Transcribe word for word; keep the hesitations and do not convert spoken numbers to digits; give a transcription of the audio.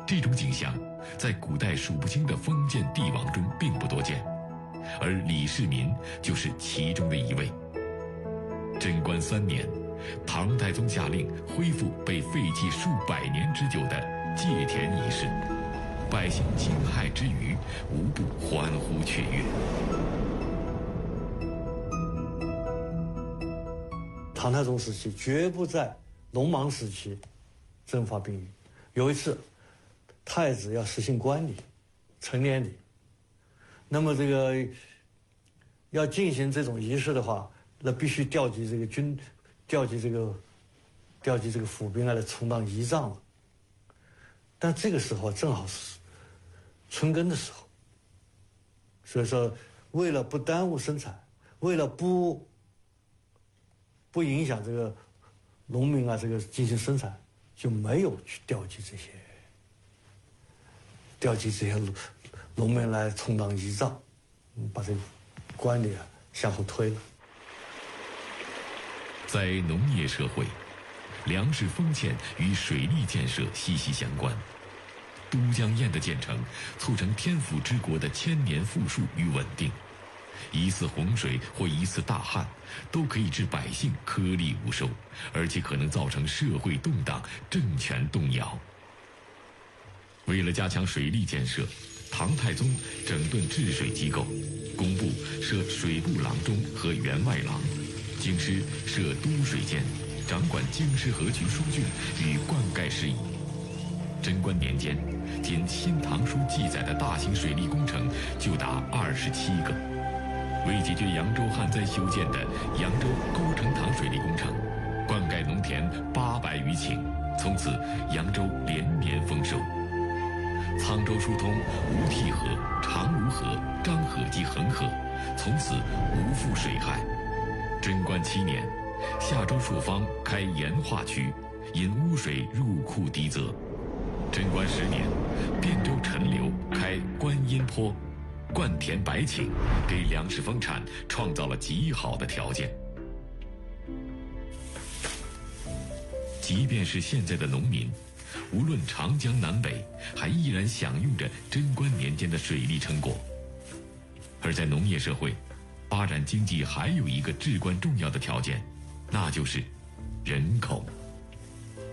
这种景象在古代数不清的封建帝王中并不多见，而李世民就是其中的一位。贞观三年，唐太宗下令恢复被废弃数百年之久的借田仪式，百姓惊骇之余，无不欢呼雀跃。 唐太宗时期绝不在农忙时期征发兵役。有一次，太子要实行冠礼、成年礼，那么这个要进行这种仪式的话，那必须调集这个军，调集这个调集这个府兵来充当仪仗了。但这个时候正好是春耕的时候，所以说为了不耽误生产，为了不不影响这个农民啊这个进行生产，就没有去调集这些调集这些农农民来充当仪仗，把这个官吏啊向后推了。 在农业社会，粮食丰欠与水利建设息息相关。都江堰的建成，促成天府之国的千年富庶与稳定。一次洪水或一次大旱，都可以致百姓颗粒无收，而且可能造成社会动荡、政权动摇。为了加强水利建设，唐太宗整顿治水机构，工部设水部郎中和员外郎，京师设都水监，掌管京师河渠疏浚与灌溉事宜。贞观年间，仅《新唐书》记载的大型水利工程就达二十七个。为解决扬州旱灾修建的扬州沟成塘水利工程，灌溉农田八百余顷，从此扬州连年丰收。沧州疏通吴棣河、长芦河、漳河及恒河，从此无复水害。贞观七年，夏州朔方开盐化区，引污水入库滴泽。贞观十年，汴州陈留开观音坡，灌田百顷，给粮食丰产创造了极好的条件。即便是现在的农民，无论长江南北，还依然享用着贞观年间的水利成果。而在农业社会，发展经济还有一个至关重要的条件，那就是人口。